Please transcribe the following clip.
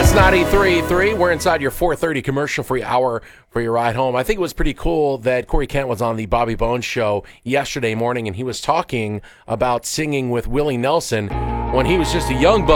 It's 93.3. We're inside your 4:30 commercial-free hour for your ride home. I think it was pretty cool that Corey Kent was on the Bobby Bones show yesterday morning, and he was talking about singing with Willie Nelson when he was just a young buck.